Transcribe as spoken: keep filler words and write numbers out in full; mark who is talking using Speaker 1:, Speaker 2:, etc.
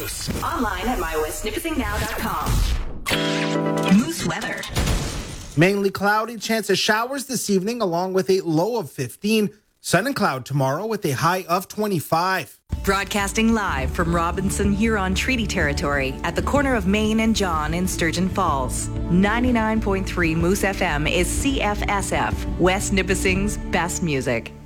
Speaker 1: Moose.
Speaker 2: Online at my west nipissing now dot com. Moose weather.
Speaker 3: Mainly cloudy, chance of showers this evening along with a low of fifteen. Sun and cloud tomorrow with a high of twenty-five.
Speaker 2: Broadcasting live from Robinson Huron Treaty Territory at the corner of Main and John in Sturgeon Falls. ninety-nine point three Moose F M is C F S F, West Nipissing's best music.